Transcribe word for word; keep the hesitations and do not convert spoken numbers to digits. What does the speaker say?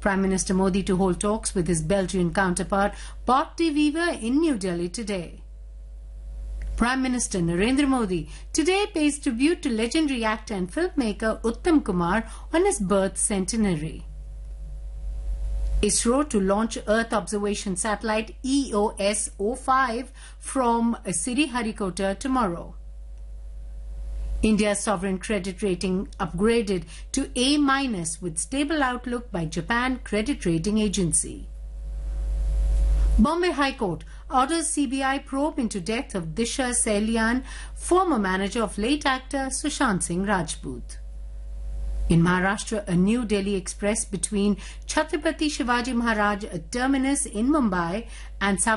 Prime Minister Modi to hold talks with his Belgian counterpart Bart de Wever in New Delhi today. Prime Minister Narendra Modi today pays tribute to legendary actor and filmmaker Uttam Kumar on his birth centenary. ISRO to launch Earth Observation Satellite E O S zero five from Sriharikota tomorrow. India's sovereign credit rating upgraded to A minus with stable outlook by Japan Credit Rating Agency. Bombay High Court orders C B I probe into death of Disha Salian, former manager of late actor Sushant Singh Rajput. In Maharashtra, a New Delhi express between Chhatrapati Shivaji Maharaj terminus in Mumbai and